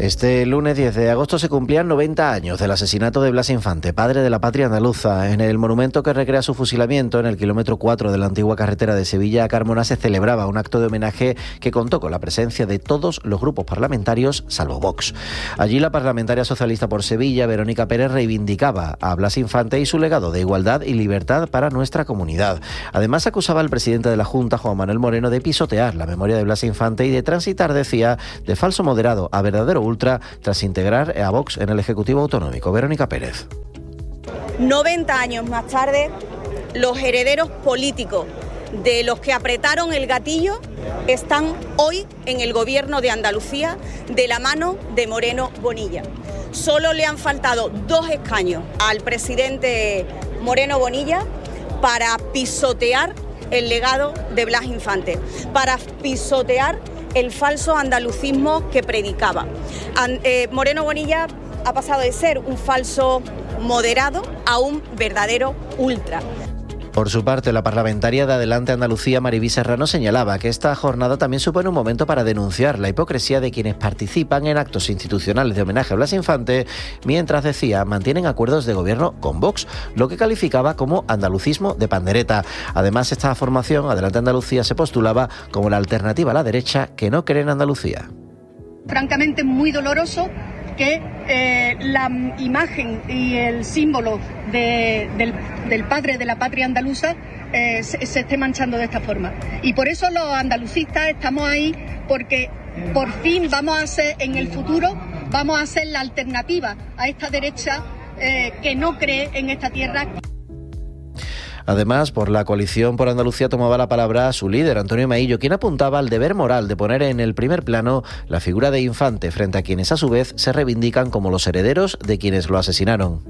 Este lunes 10 de agosto se cumplían 90 años del asesinato de Blas Infante, padre de la patria andaluza. En el monumento que recrea su fusilamiento, en el kilómetro 4 de la antigua carretera de Sevilla a Carmona, se celebraba un acto de homenaje que contó con la presencia de todos los grupos parlamentarios, salvo Vox. Allí la parlamentaria socialista por Sevilla, Verónica Pérez, reivindicaba a Blas Infante y su legado de igualdad y libertad para nuestra comunidad. Además, acusaba al presidente de la Junta, Juan Manuel Moreno, de pisotear la memoria de Blas Infante y de transitar, decía, de falso moderado a verdadero ultra tras integrar a Vox en el Ejecutivo Autonómico. Verónica Pérez. 90 años más tarde, los herederos políticos de los que apretaron el gatillo están hoy en el Gobierno de Andalucía de la mano de Moreno Bonilla. Solo le han faltado 2 escaños al presidente Moreno Bonilla para pisotear el legado de Blas Infante, para pisotear el falso andalucismo que predicaba. Moreno Bonilla ha pasado de ser un falso moderado a un verdadero ultra. Por su parte, la parlamentaria de Adelante Andalucía, Mariví Serrano, señalaba que esta jornada también supone un momento para denunciar la hipocresía de quienes participan en actos institucionales de homenaje a Blas Infante, mientras, decía, mantienen acuerdos de gobierno con Vox, lo que calificaba como andalucismo de pandereta. Además, esta formación, Adelante Andalucía, se postulaba como la alternativa a la derecha que no cree en Andalucía. Francamente, muy doloroso que la imagen y el símbolo del padre de la patria andaluza se esté manchando de esta forma. Y por eso los andalucistas estamos ahí, porque por fin vamos a ser, en el futuro, vamos a ser la alternativa a esta derecha que no cree en esta tierra. Además, por la coalición por Andalucía tomaba la palabra su líder, Antonio Maillo, quien apuntaba al deber moral de poner en el primer plano la figura de Infante, frente a quienes a su vez se reivindican como los herederos de quienes lo asesinaron.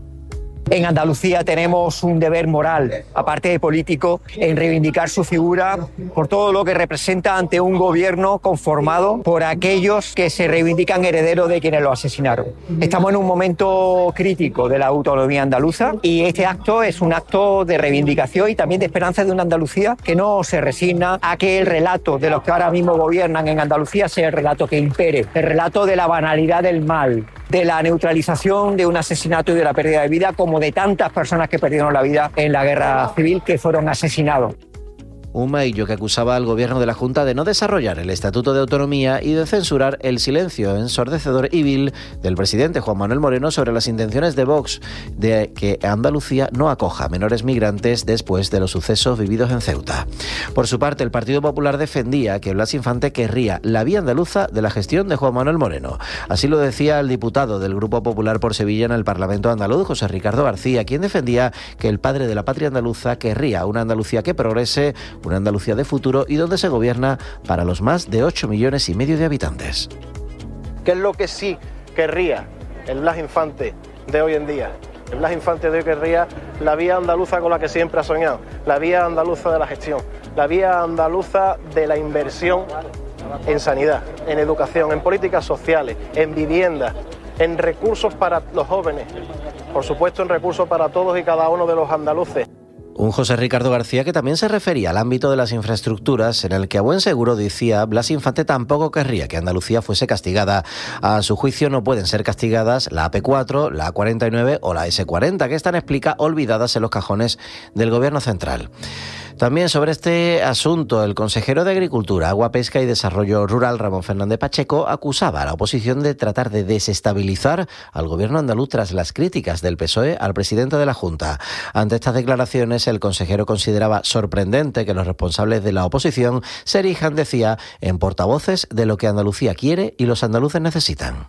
En Andalucía tenemos un deber moral, aparte de político, en reivindicar su figura por todo lo que representa ante un gobierno conformado por aquellos que se reivindican herederos de quienes lo asesinaron. Estamos en un momento crítico de la autonomía andaluza y este acto es un acto de reivindicación y también de esperanza de una Andalucía que no se resigna a que el relato de los que ahora mismo gobiernan en Andalucía sea el relato que impere, el relato de la banalidad del mal, de la neutralización de un asesinato y de la pérdida de vida, como de tantas personas que perdieron la vida en la guerra civil que fueron asesinados. Un Maillo que acusaba al gobierno de la Junta de no desarrollar el Estatuto de Autonomía y de censurar el silencio ensordecedor y vil del presidente Juan Manuel Moreno sobre las intenciones de Vox de que Andalucía no acoja menores migrantes después de los sucesos vividos en Ceuta. Por su parte, el Partido Popular defendía que Blas Infante querría la vía andaluza de la gestión de Juan Manuel Moreno. Así lo decía el diputado del Grupo Popular por Sevilla en el Parlamento andaluz, José Ricardo García, quien defendía que el padre de la patria andaluza querría una Andalucía que progrese, una Andalucía de futuro y donde se gobierna para los más de 8,5 millones de habitantes. ¿Qué es lo que sí querría el Blas Infante de hoy en día? El Blas Infante de hoy querría la vía andaluza con la que siempre ha soñado, la vía andaluza de la gestión, la vía andaluza de la inversión en sanidad, en educación, en políticas sociales, en vivienda, en recursos para los jóvenes, por supuesto en recursos para todos y cada uno de los andaluces. Un José Ricardo García que también se refería al ámbito de las infraestructuras, en el que a buen seguro, decía, Blas Infante tampoco querría que Andalucía fuese castigada. A su juicio no pueden ser castigadas la AP4, la A49 o la S40, que están, explica, olvidadas en los cajones del Gobierno central. También sobre este asunto, el consejero de Agricultura, Agua, Pesca y Desarrollo Rural, Ramón Fernández Pacheco, acusaba a la oposición de tratar de desestabilizar al gobierno andaluz tras las críticas del PSOE al presidente de la Junta. Ante estas declaraciones, el consejero consideraba sorprendente que los responsables de la oposición se erijan, decía, en portavoces de lo que Andalucía quiere y los andaluces necesitan.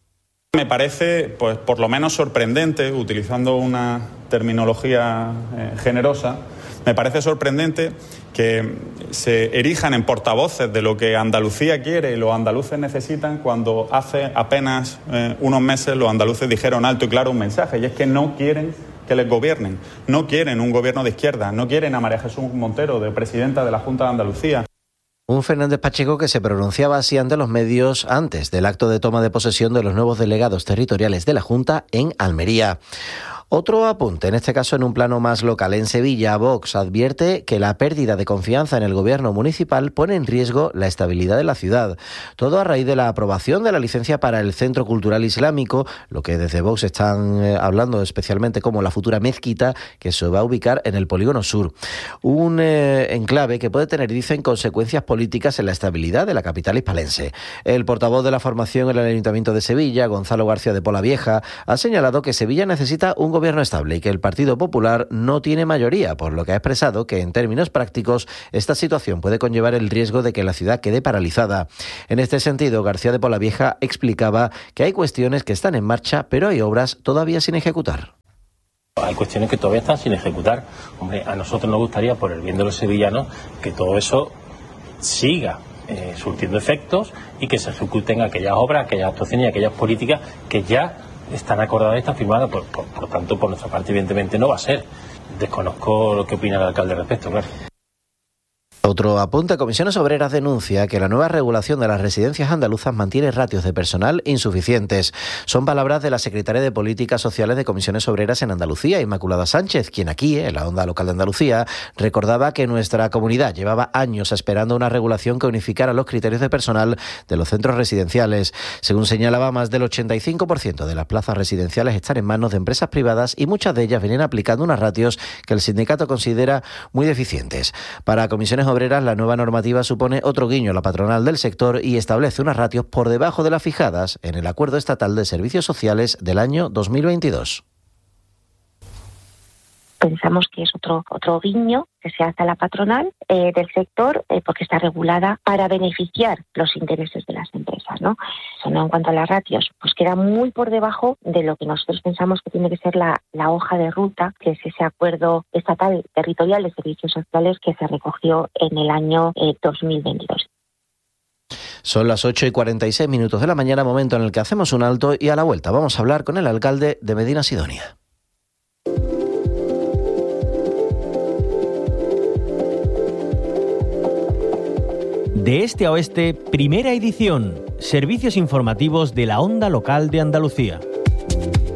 Me parece, pues, por lo menos sorprendente, utilizando una terminología generosa, me parece sorprendente que se erijan en portavoces de lo que Andalucía quiere y los andaluces necesitan, cuando hace apenas unos meses los andaluces dijeron alto y claro un mensaje, y es que no quieren que les gobiernen, no quieren un gobierno de izquierda, no quieren a María Jesús Montero de presidenta de la Junta de Andalucía. Un Fernández Pacheco que se pronunciaba así ante los medios antes del acto de toma de posesión de los nuevos delegados territoriales de la Junta en Almería. Otro apunte, en este caso en un plano más local. En Sevilla, Vox advierte que la pérdida de confianza en el gobierno municipal pone en riesgo la estabilidad de la ciudad. Todo a raíz de la aprobación de la licencia para el Centro Cultural Islámico, lo que desde Vox están hablando especialmente como la futura mezquita que se va a ubicar en el Polígono Sur. Un enclave que puede tener, dicen, consecuencias políticas en la estabilidad de la capital hispalense. El portavoz de la formación en el Ayuntamiento de Sevilla, Gonzalo García de Polavieja, ha señalado que Sevilla necesita un gobierno estable y que el Partido Popular no tiene mayoría, por lo que ha expresado que en términos prácticos esta situación puede conllevar el riesgo de que la ciudad quede paralizada. En este sentido, García de Polavieja explicaba que hay cuestiones que están en marcha, pero hay obras todavía sin ejecutar. Hay cuestiones que todavía están sin ejecutar. Hombre, a nosotros nos gustaría, por el bien de los sevillanos, que todo eso siga surtiendo efectos y que se ejecuten aquellas obras, aquellas actuaciones y aquellas políticas que ya están acordadas y están firmadas. Por tanto, por nuestra parte, evidentemente, no va a ser. Desconozco lo que opina el alcalde al respecto, claro. Otro apunte, Comisiones Obreras denuncia que la nueva regulación de las residencias andaluzas mantiene ratios de personal insuficientes. Son palabras de la secretaria de Políticas Sociales de Comisiones Obreras en Andalucía, Inmaculada Sánchez, quien aquí, en la Onda Local de Andalucía, recordaba que nuestra comunidad llevaba años esperando una regulación que unificara los criterios de personal de los centros residenciales. Según señalaba, más del 85% de las plazas residenciales están en manos de empresas privadas y muchas de ellas vienen aplicando unos ratios que el sindicato considera muy deficientes. Para Comisiones Obreras, la nueva normativa supone otro guiño a la patronal del sector y establece unos ratios por debajo de las fijadas en el Acuerdo Estatal de Servicios Sociales del año 2022. Pensamos que es otro guiño que se hace a la patronal del sector porque está regulada para beneficiar los intereses de las empresas, ¿no? Eso, ¿no? En cuanto a las ratios, pues queda muy por debajo de lo que nosotros pensamos que tiene que ser la hoja de ruta, que es ese acuerdo estatal territorial de servicios sociales que se recogió en el año 2022. Son las 8:46 de la mañana, momento en el que hacemos un alto y a la vuelta vamos a hablar con el alcalde de Medina Sidonia. De este a oeste, primera edición. Servicios informativos de la Onda Local de Andalucía.